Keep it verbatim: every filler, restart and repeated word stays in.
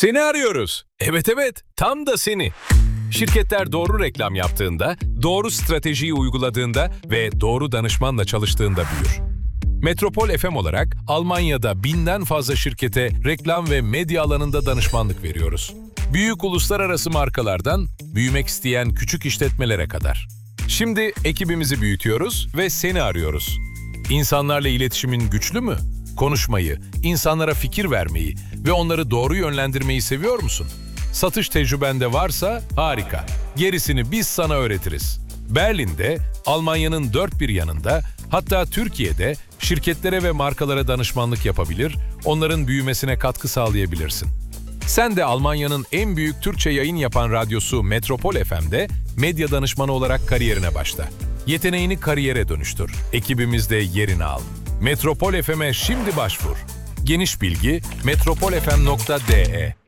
Seni arıyoruz. Evet evet, tam da seni. Şirketler doğru reklam yaptığında, doğru stratejiyi uyguladığında ve doğru danışmanla çalıştığında büyür. Metropol F M olarak Almanya'da binden fazla şirkete reklam ve medya alanında danışmanlık veriyoruz. Büyük uluslararası markalardan büyümek isteyen küçük işletmelere kadar. Şimdi ekibimizi büyütüyoruz ve seni arıyoruz. İnsanlarla iletişimin güçlü mü? Konuşmayı, insanlara fikir vermeyi ve onları doğru yönlendirmeyi seviyor musun? Satış tecrüben de varsa harika. Gerisini biz sana öğretiriz. Berlin'de, Almanya'nın dört bir yanında, hatta Türkiye'de şirketlere ve markalara danışmanlık yapabilir, onların büyümesine katkı sağlayabilirsin. Sen de Almanya'nın en büyük Türkçe yayın yapan radyosu Metropol F M'de medya danışmanı olarak kariyerine başla. Yeteneğini kariyere dönüştür. Ekibimizde yerini al. Metropol F M'e şimdi başvur. Geniş bilgi metropol f m nokta d e